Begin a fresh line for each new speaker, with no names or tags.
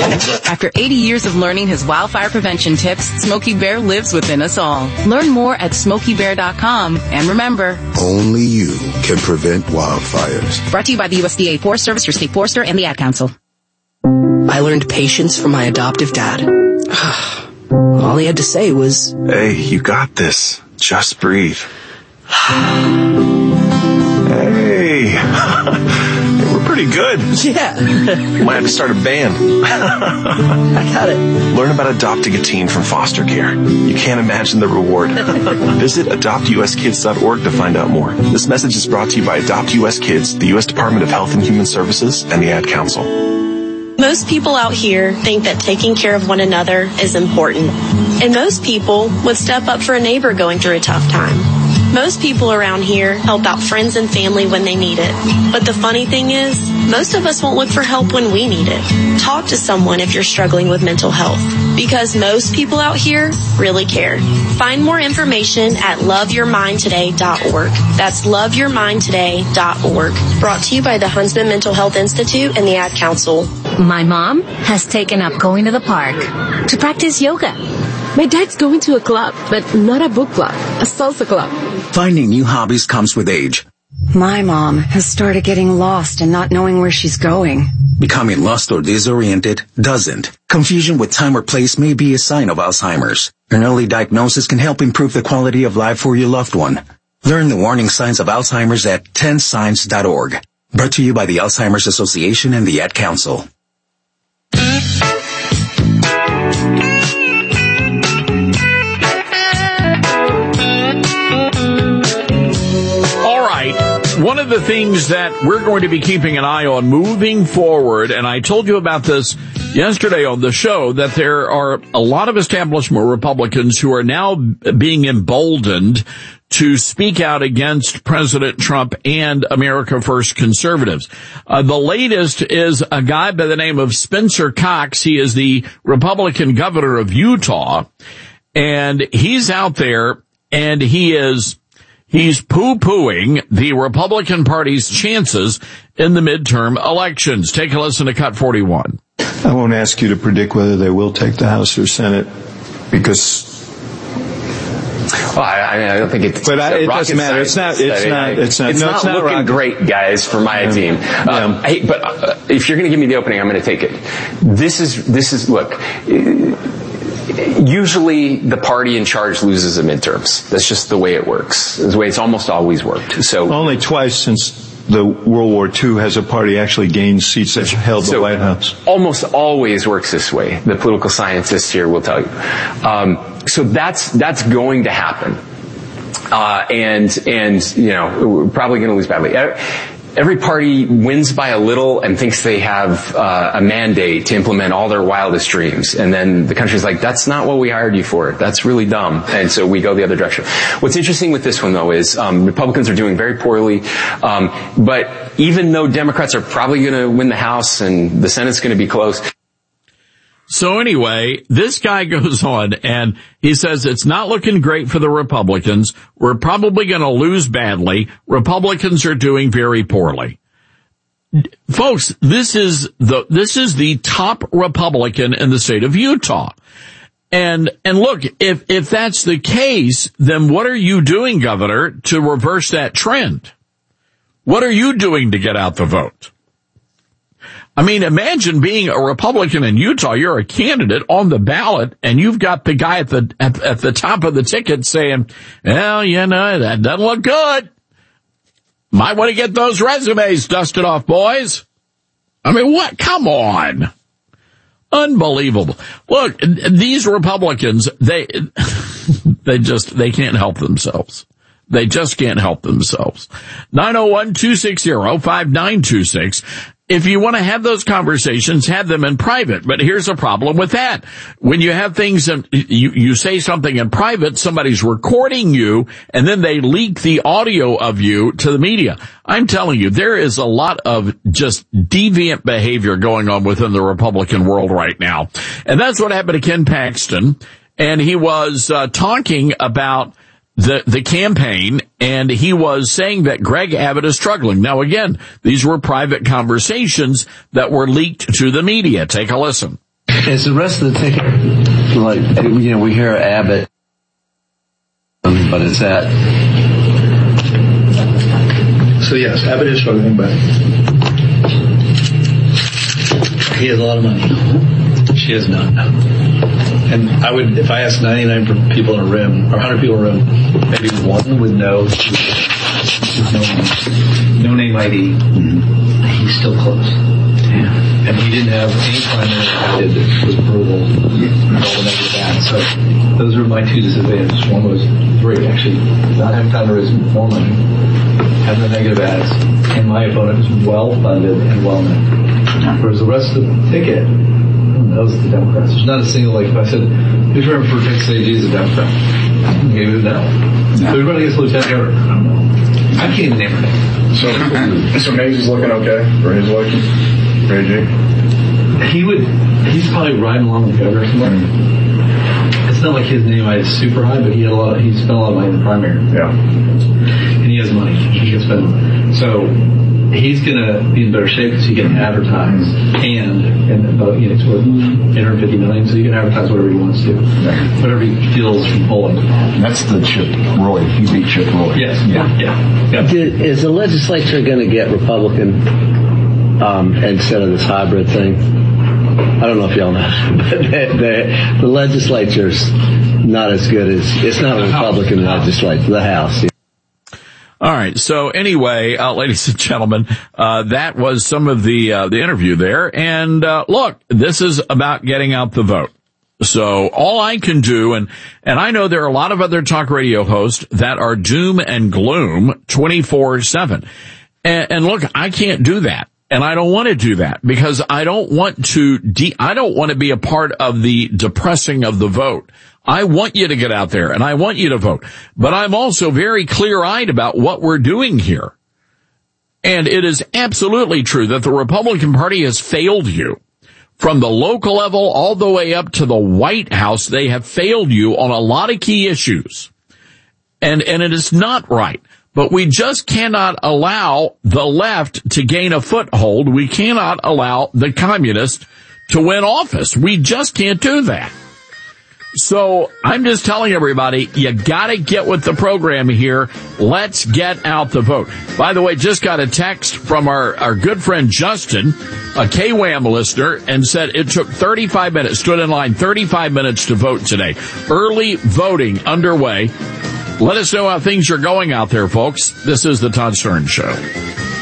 After 80 years of learning his wildfire prevention tips, Smokey Bear lives within us all. Learn more at SmokeyBear.com. And remember,
only you can prevent wildfires.
Brought to you by the USDA Forest Service, your state forester, and the Ad Council.
I learned patience from my adoptive dad. All he had to say was,
"Hey, you got this. Just breathe." Hey, we're pretty good.
Yeah.
Might have to start a band.
I got it.
Learn about adopting a teen from foster care. You can't imagine the reward. Visit adoptuskids.org to find out more. This message is brought to you by Adopt US Kids, the U.S. Department of Health and Human Services, and the Ad Council.
Most people out here think that taking care of one another is important. And most people would step up for a neighbor going through a tough time. Most people around here help out friends and family when they need it. But the funny thing is, most of us won't look for help when we need it. Talk to someone if you're struggling with mental health, because most people out here really care. Find more information at loveyourmindtoday.org. That's loveyourmindtoday.org. Brought to you by the Huntsman Mental Health Institute and the Ad Council.
My mom has taken up going to the park to practice yoga.
My dad's going to a club, but not a book club, a salsa club.
Finding new hobbies comes with age.
My mom has started getting lost and not knowing where she's going.
Becoming lost or disoriented doesn't. Confusion with time or place may be a sign of Alzheimer's. An early diagnosis can help improve the quality of life for your loved one. Learn the warning signs of Alzheimer's at 10signs.org. Brought to you by the Alzheimer's Association and the Ad Council.
One of the things that we're going to be keeping an eye on moving forward, and I told you about this yesterday on the show, that there are a lot of establishment Republicans who are now being emboldened to speak out against President Trump and America First conservatives. The latest is a guy by the name of Spencer Cox. He is the Republican governor of Utah, and he's out there and he's poo-pooing the Republican Party's chances in the midterm elections. Take a listen to Cut 41.
I won't ask you to predict whether they will take the House or Senate, because...
Well, I don't think it's... But
it doesn't matter. It's not
looking great, guys, for my team. Hey, but if you're going to give me the opening, I'm going to take it. This is, look... Usually the party in charge loses the midterms. That's just the way it works. It's the way it's almost always worked. So
only twice since the World War II has a party actually gained seats that held the White House.
Almost always works this way. The political scientists here will tell you. So that's going to happen. And you know, we're probably going to lose badly. Every party wins by a little and thinks they have a mandate to implement all their wildest dreams. And then the country's like, that's not what we hired you for. That's really dumb. And so we go the other direction. What's interesting with this one, though, is Republicans are doing very poorly. But even though Democrats are probably going to win the House and the Senate's going to be close.
So anyway, this guy goes on and he says it's not looking great for the Republicans. We're probably going to lose badly. Republicans are doing very poorly. Folks, this is the top Republican in the state of Utah. And look, if that's the case, then what are you doing, Governor, to reverse that trend? What are you doing to get out the vote? I mean, imagine being a Republican in Utah. You're a candidate on the ballot, and you've got the guy at the top of the ticket saying, well, you know, that doesn't look good. Might want to get those resumes dusted off, boys. I mean, what? Come on. Unbelievable. Look, these Republicans, they can't help themselves. They just can't help themselves. 901-260-5926. If you want to have those conversations, have them in private. But here's a problem with that. When you have things and you say something in private, somebody's recording you, and then they leak the audio of you to the media. I'm telling you, there is a lot of just deviant behavior going on within the Republican world right now. And that's what happened to Ken Paxton. And he was talking about the campaign, and he was saying that Greg Abbott is struggling. Now, again, these were private conversations that were leaked to the media. Take a listen.
Is the rest of the ticket, like, we hear Abbott, but is that...
So yes, Abbott is struggling, but he has a lot of money. She has none. And I would, if I asked 99 people in a room, or 100 people in a room, maybe one would know no name ID. He's still close. Yeah. And he didn't have any primary that was brutal, all the negative ads. So those are my two disadvantages. One was great, actually, not having time to raise more money, having the negative ads, and my opponent was well-funded and well-known. Whereas the rest of the ticket, those are the Democrats. There's not a single, like, if I said, who's running for Texas AG as a Democrat? I gave it no. Who's running against Lieutenant Governor? I don't know. I can't even name her name.
So Mays is looking okay for his election? For AG?
He's probably riding along with the governor somewhere. It's not like his name is super high, but he spent a lot of money in the primary.
Yeah.
And he has money. He can spend money. So he's going to be in better shape because he can advertise and about, it's worth $850 million, so he can advertise whatever he wants to. Yeah. Whatever he feels from polling.
That's the Chip Roy. He beat Chip Roy.
Yes. Yeah.
Is the legislature going to get Republican instead of this hybrid thing? I don't know if y'all know, but the legislature's not as good as, it's not a Republican legislature, the House.
All right. So anyway, ladies and gentlemen, that was some of the interview there. And, look, this is about getting out the vote. So all I can do, and I know there are a lot of other talk radio hosts that are doom and gloom 24/7. And look, I can't do that. And I don't want to do that because I don't want to be a part of the depressing of the vote. I want you to get out there and I want you to vote. But I'm also very clear-eyed about what we're doing here. And it is absolutely true that the Republican Party has failed you. From the local level all the way up to the White House, they have failed you on a lot of key issues. And it is not right. But we just cannot allow the left to gain a foothold. We cannot allow the communists to win office. We just can't do that. So I'm just telling everybody, you gotta get with the program here. Let's get out the vote. By the way, just got a text from our good friend Justin, a KWAM listener, and said it took 35 minutes, stood in line 35 minutes to vote today. Early voting underway. Let us know how things are going out there, folks. This is the Todd Stern Show.